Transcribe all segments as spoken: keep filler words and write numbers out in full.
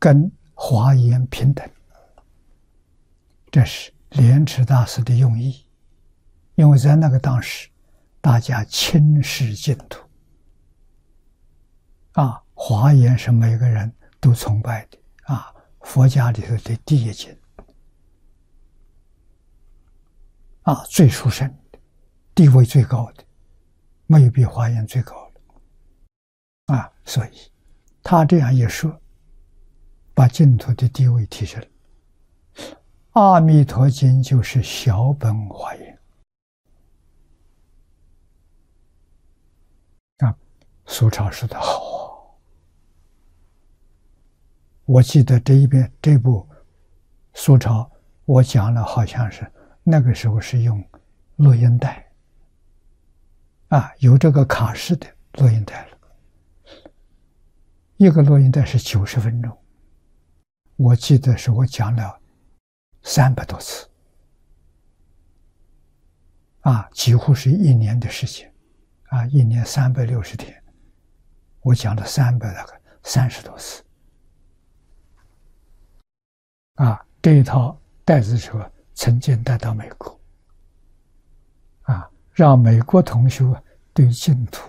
跟华严平等。这是莲池大师的用意，因为在那个当时，大家轻视净土，啊，华严是每个人都崇拜的，啊，佛家里头的第一经，啊，最殊胜的，地位最高的，没有比华严最高的，啊，所以他这样一说，把净土的地位提升。阿弥陀经就是小本华严啊，苏超说的好。我记得这一遍这部苏超，我讲了，好像是那个时候是用录音带啊，有这个卡式的录音带了，一个录音带是九十分钟，我记得是我讲了三百多次，啊，几乎是一年的时间，啊，一年三百六十天，我讲了三百大概三十多次，啊，这一套带子车曾经带到美国，啊，让美国同学对净土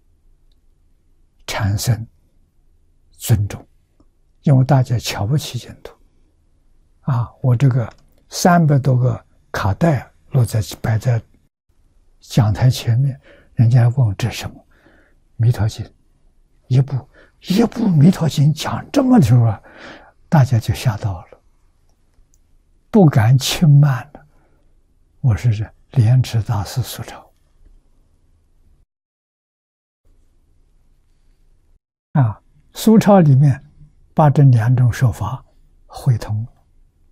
产生尊重，因为大家瞧不起净土。啊，我这个三百多个卡带落在摆在讲台前面，人家问我这是什么？弥陀经，一部一部弥陀经讲这么久啊，大家就吓到了，不敢轻慢了。我是这莲池大师所抄啊，苏抄里面把这两种说法汇通了。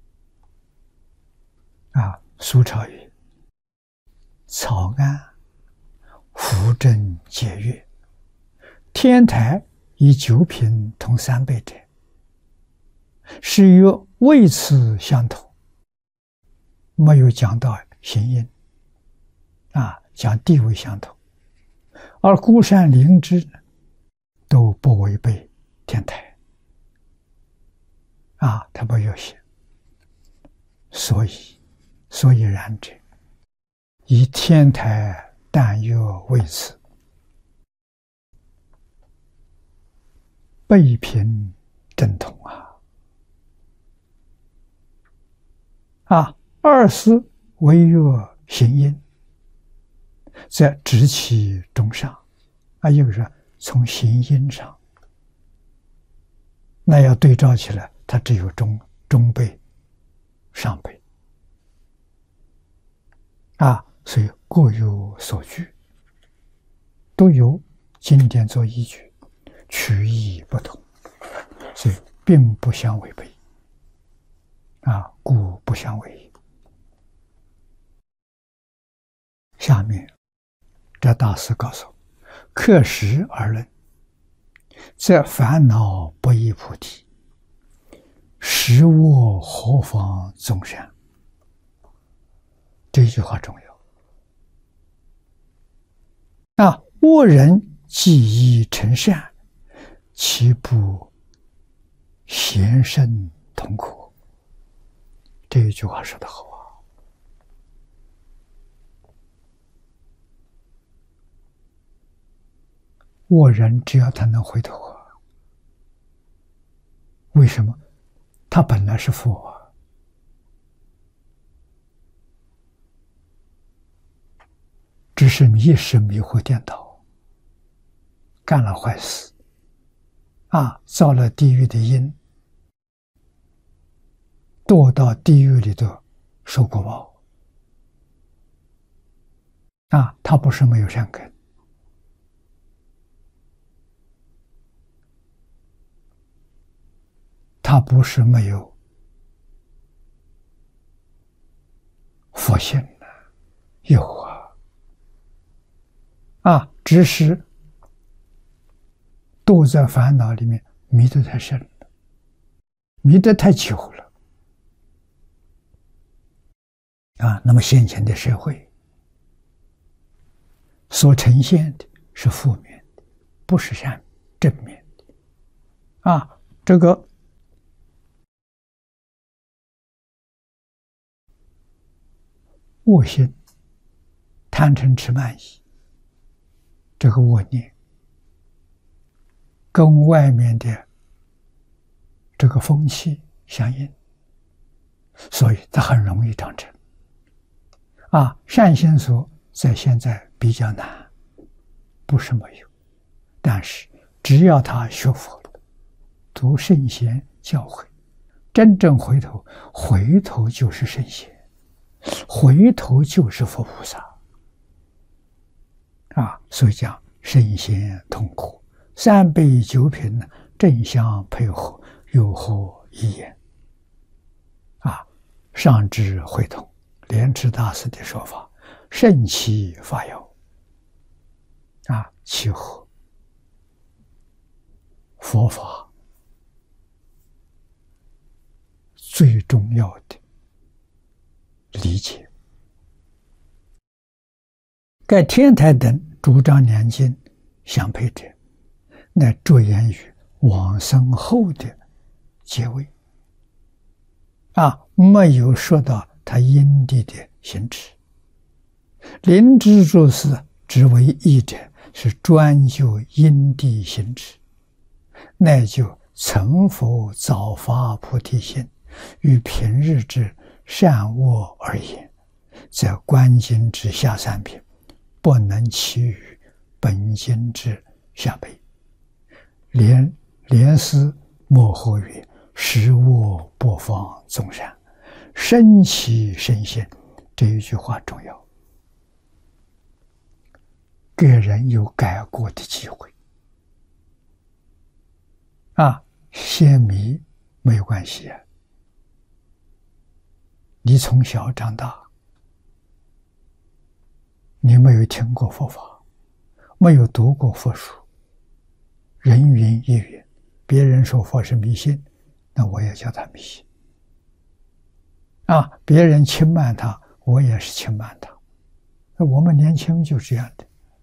啊，苏超云：草庵扶正解悦，天台以九品同三倍者，是与位次相同，没有讲到行因，啊，讲地位相同，而孤山灵芝都不违背天台，啊，他不有写，所以。所以然者，以天台但有位次，背平正统啊！啊，二思唯若行因，则直其中上啊，一个是从行因上，那要对照起来，它只有中中辈、上辈。啊，所以各有所据，都有经典做依据，取义不同，所以并不相违背，啊，故不相违矣。下面这大师告诉我，克实而论，则烦恼不依菩提，实我何妨众善？这句话重要啊！恶人既已成善，岂不贤圣同苦？这一句话说得好啊！恶人只要他能回头啊，为什么？他本来是佛啊。只是一时迷惑颠倒，干了坏事，啊，造了地狱的因，堕到地狱里头受果报，啊，他不是没有善根，他不是没有佛性的，有啊。啊，只是堕在烦恼里面，迷得太深了，迷得太久了。啊，那么现前的社会所呈现的是负面的，不是善正面的。啊，这个恶心、贪嗔痴慢疑，这个恶念跟外面的这个风气相应，所以它很容易长成。啊，善心所在现在比较难，不是没有，但是只要他学佛了，读圣贤教诲，真正回头，回头就是圣贤，回头就是佛菩萨。啊，所以讲圣贤同苦，三杯九品正相配合，有何异言？啊，上至会同莲池大师的说法，圣其法要。啊，其和佛法最重要的理解。盖天台等主张两经相配者，乃着眼于往生后的结位。啊，没有说到他因地的行持。灵芝注释之为义者，是专就因地行持，乃就成佛早发菩提心，与平日之善恶而言，则观经之下三品，不能其余本经之下辈。连连思莫后曰：实恶不妨众善，生其身心。这一句话重要，给人有改过的机会。啊，先迷没有关系啊，你从小长大，你没有听过佛法，没有读过佛书，人云亦云，别人说佛是迷信，那我也叫他迷信。啊，别人轻慢他，我也是轻慢他。我们年轻就这样的。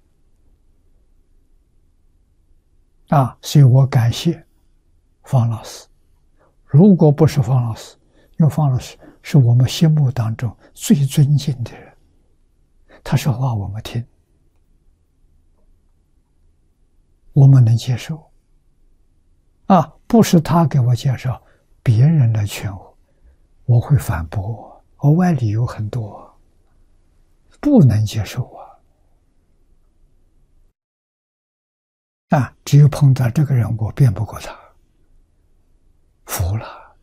啊，所以我感谢方老师。如果不是方老师，因为方老师是我们心目当中最尊敬的人，他说话我们听，我们能接受。啊，不是他给我介绍，别人来劝我，我会反驳，额外理由很多，不能接受啊。啊，只有碰到这个人，我辩不过他，服了。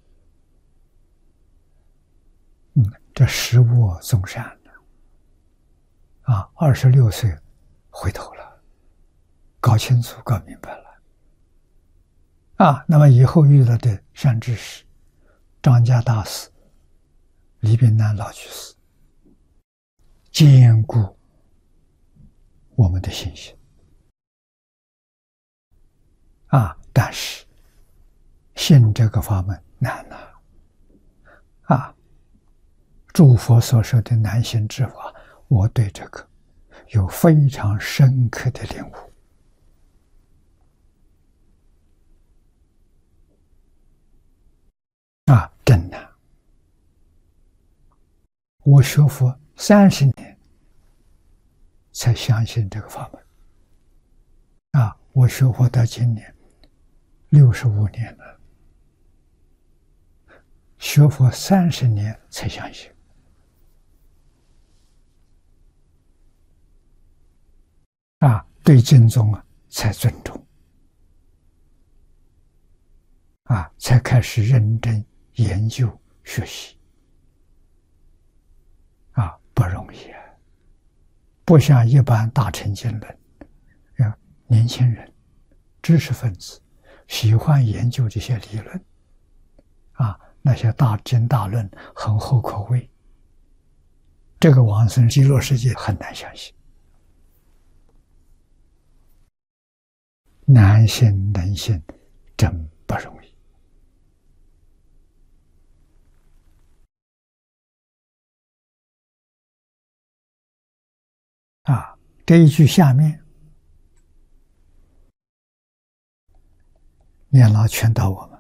嗯，这实恶众善啊，二十六岁回头了，搞清楚、搞明白了。啊，那么以后遇到的善知识，张家大师、李炳南老居士，坚固我们的信心。啊，但是信这个法门难了。啊，诸佛所说的难信之法，我对这个有非常深刻的领悟。啊，真难。我学佛三十年才相信这个法门。啊，我学佛到今年六十五年了，学佛三十年才相信。啊，对经宗啊才尊重。啊，才开始认真研究学习。啊，不容易啊！不像一般大乘经论，啊，年轻人、知识分子喜欢研究这些理论。啊，那些大经大论很厚口味，这个往生极乐世界很难相信。难信能信，真不容易。啊，这一句下面，念老劝导我们。